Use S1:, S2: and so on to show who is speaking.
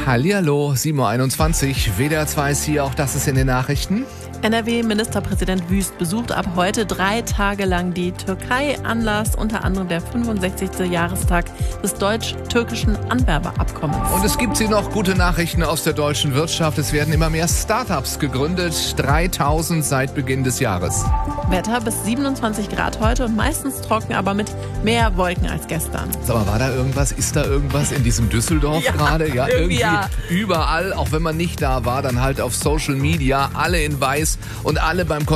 S1: Hallihallo, 7:21 Uhr, WDR 2 ist hier, auch das ist in den Nachrichten.
S2: NRW-Ministerpräsident Wüst besucht ab heute 3 Tage lang die Türkei. Anlass unter anderem der 65. Jahrestag des deutsch-türkischen Anwerbeabkommens.
S1: Und es gibt hier noch gute Nachrichten aus der deutschen Wirtschaft. Es werden immer mehr Startups gegründet, 3000 seit Beginn des Jahres.
S2: Wetter bis 27 Grad heute und meistens trocken, aber mit mehr Wolken als gestern.
S1: Sag mal, war da irgendwas, ist da irgendwas in diesem Düsseldorf gerade? Ja, irgendwie überall, auch wenn man nicht da war, dann halt auf Social Media, alle in weiß und alle beim